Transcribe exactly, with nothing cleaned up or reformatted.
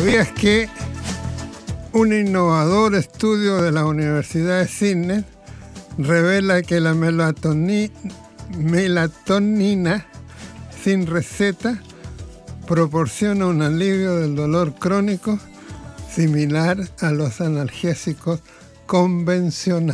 ¿Sabías que un innovador estudio de la Universidad de Sydney revela que la melatoni- melatonina sin receta proporciona un alivio del dolor crónico similar a los analgésicos convencionales?